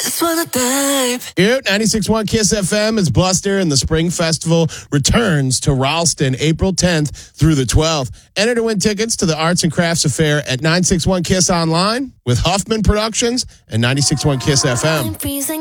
just wanna dive. Yep, 96.1 KISS FM is Buster, and the Spring Festival returns to Ralston April 10th through the 12th. Enter to win tickets to the Arts and Crafts Affair at 961 KISS Online with Huffman Productions and 96.1 KISS FM. I'm freezing.